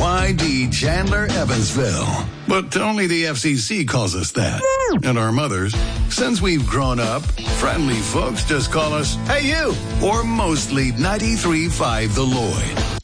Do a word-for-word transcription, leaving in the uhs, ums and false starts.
Y D Chandler Evansville. But only the F C C calls us that. And our mothers, since we've grown up, friendly folks just call us, hey you, or mostly ninety-three point five The Lloyd.